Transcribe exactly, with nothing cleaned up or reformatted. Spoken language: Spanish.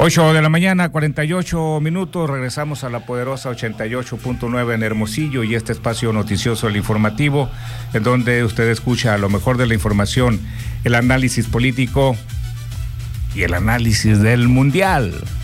ocho de la mañana, cuarenta y ocho minutos, regresamos a la poderosa ochenta y ocho punto nueve en Hermosillo y este espacio noticioso, el informativo, en donde usted escucha lo mejor de la información, el análisis político y el análisis del mundial.